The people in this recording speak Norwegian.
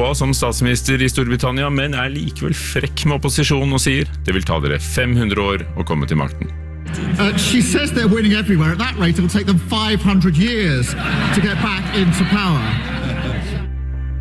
på som statsminister I Storbritannia, men likevel frekk med opposisjonen og sier det vil ta dere 500 år å komme til makten. She says they're winning everywhere. At that rate, it'll take them 500 years to get back into power.